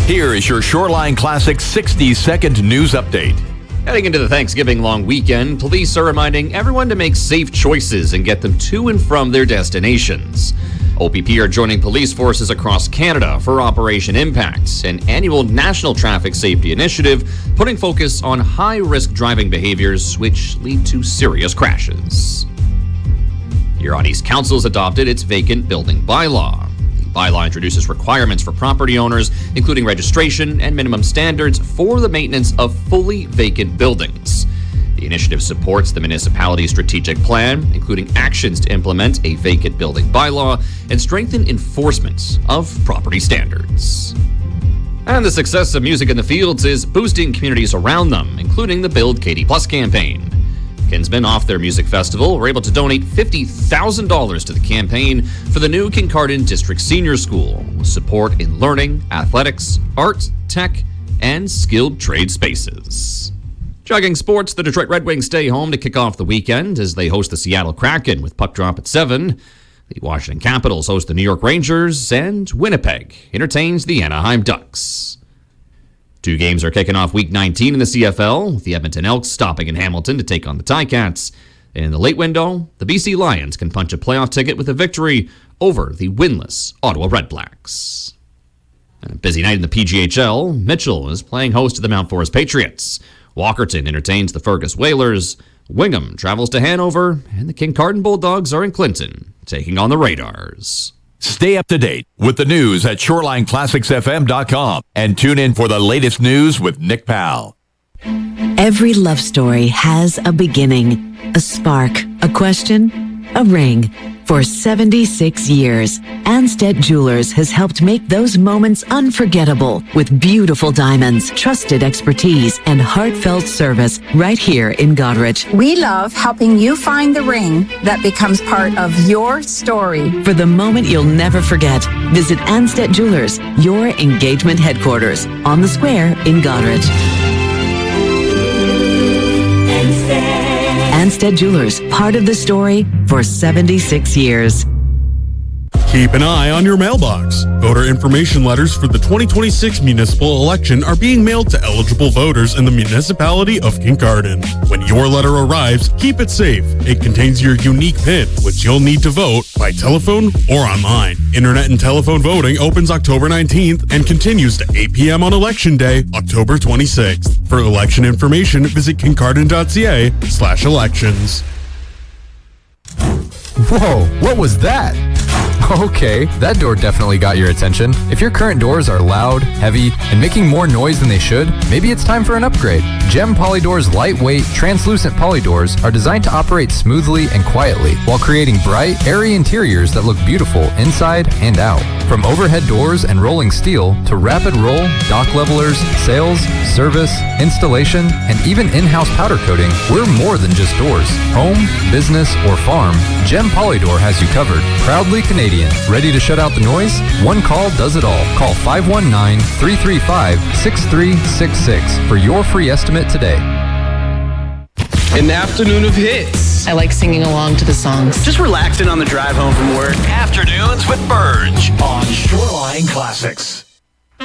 Here is your Shoreline Classic 60-second news update. Heading into the Thanksgiving long weekend, police are reminding everyone to make safe choices and get them to and from their destinations. OPP are joining police forces across Canada for Operation Impact, an annual national traffic safety initiative putting focus on high-risk driving behaviors which lead to serious crashes. Huron East Council has adopted its vacant building bylaw. The bylaw introduces requirements for property owners, including registration and minimum standards for the maintenance of fully vacant buildings. The initiative supports the municipality's strategic plan, including actions to implement a vacant building bylaw and strengthen enforcement of property standards. And the success of Music in the Fields is boosting communities around them, including the Build Katy Plus campaign. Kinsmen, off their music festival, were able to donate $50,000 to the campaign for the new Kincardine District Senior School, with support in learning, athletics, art, tech, and skilled trade spaces. Jogging sports, the Detroit Red Wings stay home to kick off the weekend as they host the Seattle Kraken with puck drop at 7. The Washington Capitals host the New York Rangers, and Winnipeg entertains the Anaheim Ducks. 2 games are kicking off Week 19 in the CFL, with the Edmonton Elks stopping in Hamilton to take on the Ticats. In the late window, the BC Lions can punch a playoff ticket with a victory over the winless Ottawa Redblacks. And a busy night in the PGHL, Mitchell is playing host to the Mount Forest Patriots. Walkerton entertains the Fergus Whalers. Wingham travels to Hanover, and the Kincardine Bulldogs are in Clinton, taking on the Radars. Stay up to date with the news at ShorelineClassicsFM.com and tune in for the latest news with Nick Powell. Every love story has a beginning, a spark, a question, a ring. For 76 years, Anstead Jewelers has helped make those moments unforgettable with beautiful diamonds, trusted expertise, and heartfelt service right here in Goderich. We love helping you find the ring that becomes part of your story. For the moment you'll never forget, visit Anstead Jewelers, your engagement headquarters, on the square in Goderich. Anstead Jewelers, part of the story for 76 years. Keep an eye on your mailbox. Voter information letters for the 2026 municipal election are being mailed to eligible voters in the municipality of Kincardine. When your letter arrives, keep it safe. It contains your unique PIN, which you'll need to vote by telephone or online. Internet and telephone voting opens October 19th and continues to 8 p.m. on Election Day, October 26th. For election information, visit kincardine.ca/elections. Whoa, what was that? Okay, that door definitely got your attention. If your current doors are loud, heavy, and making more noise than they should, maybe it's time for an upgrade. Gem Polydoor's lightweight, translucent polydoors are designed to operate smoothly and quietly while creating bright, airy interiors that look beautiful inside and out. From overhead doors and rolling steel to rapid roll, dock levelers, sales, service, installation, and even in-house powder coating, we're more than just doors. Home, business, or farm, Gem Polydoor has you covered. Proudly Canadian. Ready to shut out the noise? One call does it all. Call 519-335-6366 for your free estimate today. An afternoon of hits. I like singing along to the songs. Just relaxing on the drive home from work. Afternoons with Burge on Shoreline Classics.